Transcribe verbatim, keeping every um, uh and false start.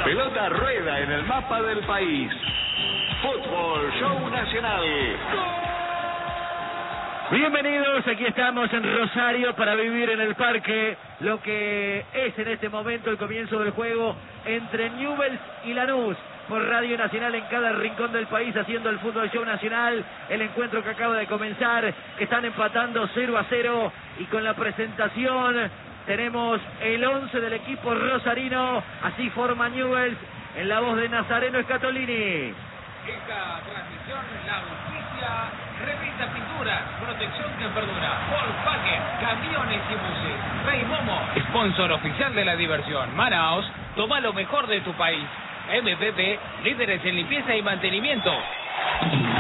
La pelota rueda en el mapa del país. Fútbol Show Nacional. Bienvenidos, aquí estamos en Rosario para vivir en el parque lo que es en este momento el comienzo del juego entre Newell's y Lanús. Por Radio Nacional en cada rincón del país haciendo el Fútbol Show Nacional, el encuentro que acaba de comenzar, que están empatando cero a cero, y con la presentación tenemos el once del equipo rosarino, así forma Newell's, en la voz de Nazareno Escatolini. Esta transmisión, la justicia, revista pinturas, protección que perdura, Volkswagen, camiones y buses, Rey Momo, sponsor oficial de la diversión, Manaos, toma lo mejor de tu país. M P P, líderes en limpieza y mantenimiento.